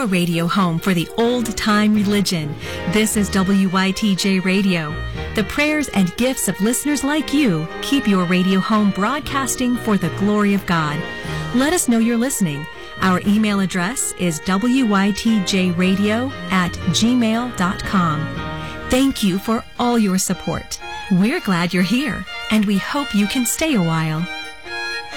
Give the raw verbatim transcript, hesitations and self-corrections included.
your radio home for the old-time religion. This is W Y T J Radio. The prayers and gifts of listeners like you keep your radio home broadcasting for the glory of God. Let us know you're listening. Our email address is w y t j radio at gmail dot com. Thank you for all your support. We're glad you're here, and we hope you can stay a while.